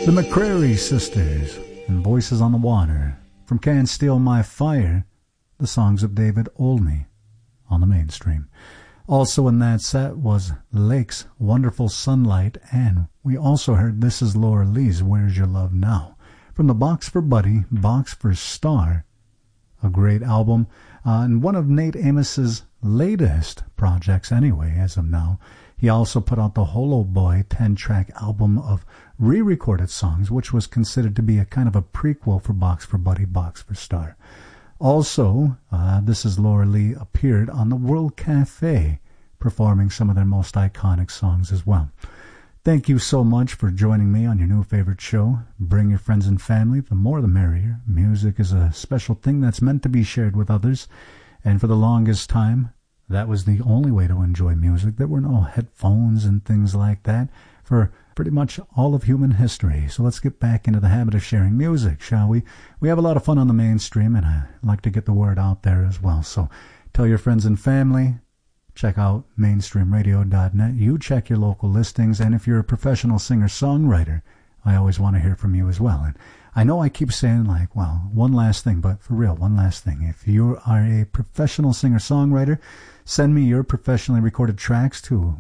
The McCrary Sisters and Voices on the Water. From Can't Steal My Fire, the songs of David Olney on the Mainstream. Also in that set was Lake's Wonderful Sunlight, and we also heard This Is Laura Lee's Where's Your Love Now? From the Box for Buddy, Box for Star, a great album, and one of Nate Amos's latest projects anyway, as of now. He also put out the Holo Boy 10-track album of re-recorded songs, which was considered to be a kind of a prequel for Box for Buddy, Box for Star. Also, This Is Laura Lee appeared on the World Cafe, performing some of their most iconic songs as well. Thank you so much for joining me on your new favorite show. Bring your friends and family, the more the merrier. Music is a special thing that's meant to be shared with others, and for the longest time, that was the only way to enjoy music. There were no headphones and things like that for pretty much all of human history. So let's get back into the habit of sharing music, shall we? We have a lot of fun on the Mainstream, and I like to get the word out there as well. So tell your friends and family. Check out mainstreamradio.net. You check your local listings, and if you're a professional singer-songwriter, I always want to hear from you as well. And I know I keep saying, like, well, one last thing, but for real, one last thing. If you are a professional singer-songwriter, send me your professionally recorded tracks to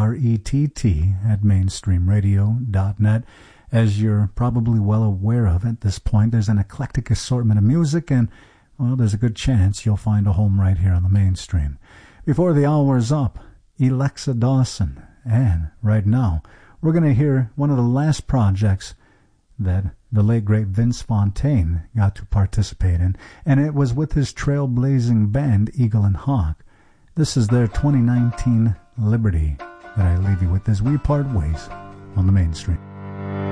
brett@mainstreamradio.net. As you're probably well aware of at this point, there's an eclectic assortment of music, and, well, there's a good chance you'll find a home right here on the Mainstream. Before the hour is up, Alexa Dawson. And right now, we're going to hear one of the last projects that the late great Vince Fontaine got to participate in, and it was with his trailblazing band Eagle and Hawk. This is their 2019 Liberty that I leave you with as we part ways on the Mainstream.